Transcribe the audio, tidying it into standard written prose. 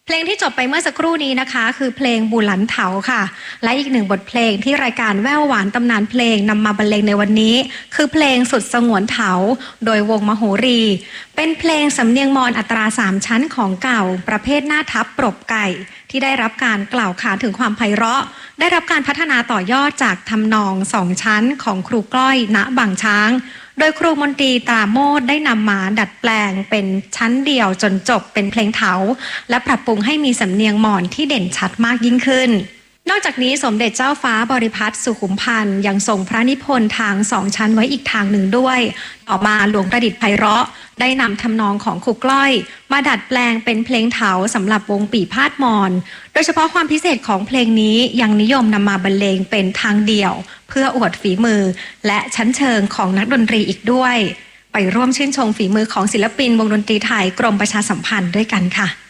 เพลงที่จบไปเมื่อสักครู่นี้นะคะคือเพลงบุหลันเถาค่ะและอีกหนึ่งบทเพลงที่รายการแว่วหวานตำนานเพลงนำมาบรรเลงในวันนี้คือเพลงสุดสงวนเถาโดยวงมโหรีเป็นเพลงสำเนียงมอญอัตรา3ชั้นของเก่าประเภทหน้าทับปรบไก่ที่ได้รับการกล่าวขานถึงความไพเราะได้รับการพัฒนาต่อยอดจากทำนอง2ชั้นของครูก้อยณบางช้างโดยครูมนตรีตราโมทได้นำมาดัดแปลงเป็นชั้นเดียวจนจบเป็นเพลงเถาและปรับปรุงให้มีสำเนียงมอญที่เด่นชัดมากยิ่งขึ้นนอกจากนี้สมเด็จเจ้าฟ้าบริพัตรสุขุมพันธ์ยังทรงพระนิพนธ์ทาง2ชั้นไว้อีกทางหนึ่งด้วยต่อมาหลวงประดิษฐ์ไพเราะได้นำทำนองของครูก้อยมาดัดแปลงเป็นเพลงเถาสำหรับวงปี่พาดมอญโดยเฉพาะความพิเศษของเพลงนี้ยังนิยมนำมาบรรเลงเป็นทางเดี่ยวเพื่ออวดฝีมือและชั้นเชิงของนักดนตรีอีกด้วยไปร่วมชื่นชมฝีมือของศิลปินวงดนตรีไทยกรมประชาสัมพันธ์ด้วยกันค่ะ